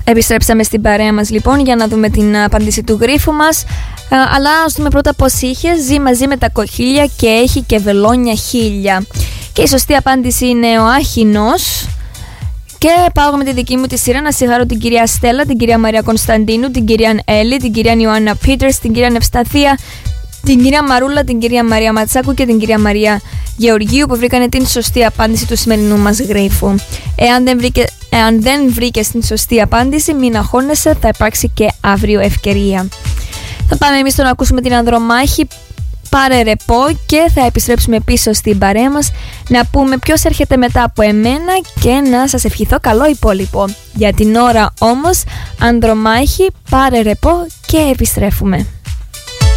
Επιστρέψαμε στην παρέα μας λοιπόν για να δούμε την απάντηση του γρίφου μας. Αλλά ας δούμε πρώτα πως είχε. Ζει μαζί με τα κοχύλια και έχει και βελόνια χείλια. Και η σωστή απάντηση είναι ο Άχινος. Και πάω με τη δική μου τη σειρά να συγχαρώ την κυρία Στέλλα, την κυρία Μαρία Κωνσταντίνου, την κυρία Έλλη, την κυρία Ιωάννα Πίτερς, την κυρία Ευσταθία, την κυρία Μαρούλα, την κυρία Μαρία Ματσάκου και την κυρία Μαρία Γεωργίου που βρήκανε την σωστή απάντηση του σημερινού μας γρίφου. Εάν δεν βρήκες την σωστή απάντηση, μην αγχώνεσαι, θα υπάρξει και αύριο ευκαιρία. Θα πάμε εμείς να ακούσουμε την Ανδρομάχη, πάρε ρεπό, και θα επιστρέψουμε πίσω στην παρέα μας να πούμε ποιος έρχεται μετά από εμένα και να σας ευχηθώ καλό υπόλοιπο. Για την ώρα όμως, Ανδρομάχη, πάρε ρεπό και επιστρέφουμε.